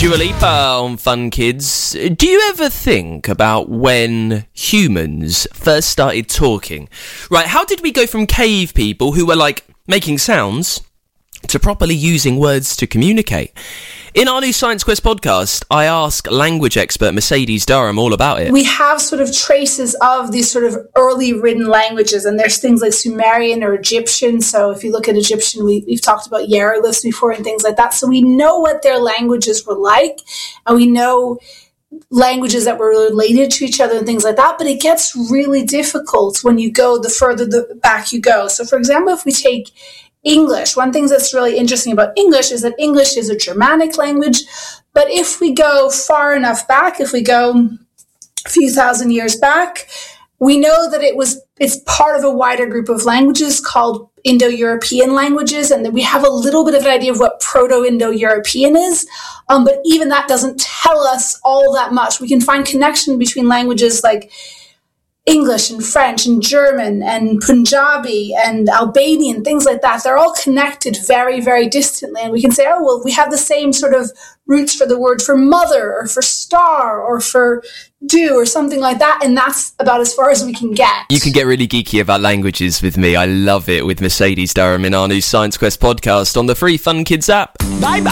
Dua Lipa on Fun Kids. Do you ever think about when humans first started talking? Right, how did we go from cave people who were like making sounds to properly using words to communicate? In our new Science Quest podcast, I ask language expert Mercedes Durham all about it. We have sort of traces of these sort of early written languages, and there's things like Sumerian or Egyptian. So if you look at Egyptian, we've talked about hieroglyphs before and things like that. So we know what their languages were like, and we know languages that were related to each other and things like that. But it gets really difficult when you go the further back you go. So for example, if we take English, one thing that's really interesting about English is that English is a Germanic language. But if we go far enough back, if we go a few thousand years back, we know that it's part of a wider group of languages called Indo-European languages, and that we have a little bit of an idea of what Proto-Indo-European is. But even that doesn't tell us all that much. We can find connection between languages like English and French and German and Punjabi and Albanian, things like that. They're all connected very, very distantly. And we can say, oh, well, we have the same sort of roots for the word for mother or for star or for do or something like that. And that's about as far as we can get. You can get really geeky about languages with me. I love it, with Mercedes Durham in our new Science Quest podcast on the free Fun Kids app. Bye-bye.